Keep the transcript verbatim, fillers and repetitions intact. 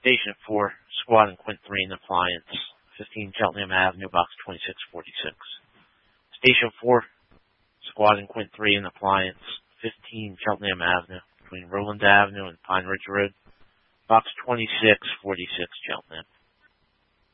Station four, Squad and Quint three in Appliance, fifteen Cheltenham Avenue, box twenty-six forty-six. Station four, Squad and Quint three in Appliance, fifteen Cheltenham Avenue, between Roland Avenue and Pine Ridge Road, box twenty-six forty-six, Cheltenham.